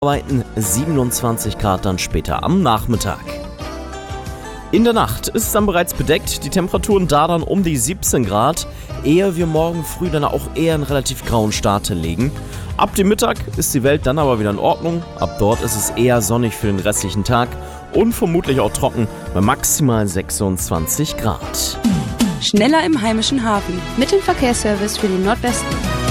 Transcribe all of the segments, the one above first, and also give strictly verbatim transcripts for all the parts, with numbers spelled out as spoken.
siebenundzwanzig Grad dann später am Nachmittag. In der Nacht ist es dann bereits bedeckt, die Temperaturen da dann um die siebzehn Grad, ehe wir morgen früh dann auch eher einen relativ grauen Start hinlegen. Ab dem Mittag ist die Welt dann aber wieder in Ordnung, ab dort ist es eher sonnig für den restlichen Tag und vermutlich auch trocken bei maximal sechsundzwanzig Grad. Schneller im heimischen Hafen mit dem Verkehrsservice für den Nordwesten.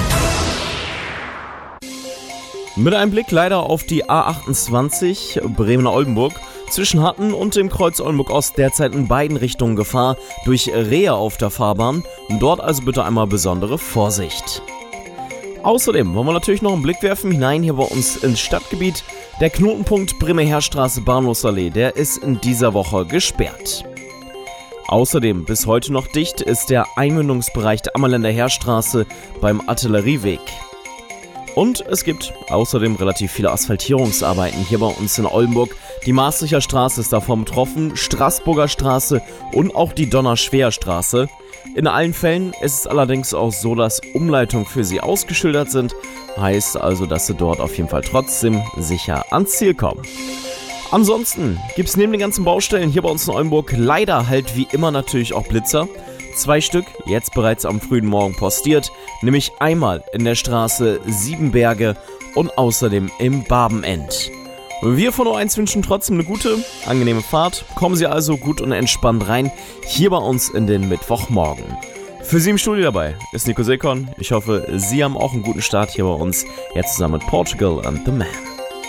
Mit einem Blick leider auf die A achtundzwanzig Bremen-Oldenburg. Zwischen Hatten und dem Kreuz Oldenburg-Ost derzeit in beiden Richtungen Gefahr durch Rehe auf der Fahrbahn. Dort also bitte einmal besondere Vorsicht. Außerdem wollen wir natürlich noch einen Blick werfen hinein hier bei uns ins Stadtgebiet. Der Knotenpunkt Bremer Heerstraße Bahnhofsallee, der ist in dieser Woche gesperrt. Außerdem bis heute noch dicht ist der Einmündungsbereich der Ammerländer Heerstraße beim Artillerieweg. Und es gibt außerdem relativ viele Asphaltierungsarbeiten hier bei uns in Oldenburg. Die Maastrichter Straße ist davon betroffen, Straßburger Straße und auch die Donnerschwer-Straße. In allen Fällen ist es allerdings auch so, dass Umleitungen für sie ausgeschildert sind. Heißt also, dass sie dort auf jeden Fall trotzdem sicher ans Ziel kommen. Ansonsten gibt es neben den ganzen Baustellen hier bei uns in Oldenburg leider halt wie immer natürlich auch Blitzer. Zwei Stück, jetzt bereits am frühen Morgen postiert, nämlich einmal in der Straße Siebenberge und außerdem im Barbenend. Wir von O eins wünschen trotzdem eine gute, angenehme Fahrt. Kommen Sie also gut und entspannt rein, hier bei uns in den Mittwochmorgen. Für Sie im Studio dabei ist Nico Sekon. Ich hoffe, Sie haben auch einen guten Start hier bei uns, jetzt zusammen mit Portugal and the Man.